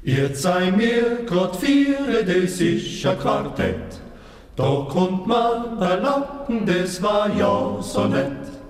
Jetzt sei mir grad viere, das ist ein Quartett. Da kommt man bei Lappen, das war ja so nett.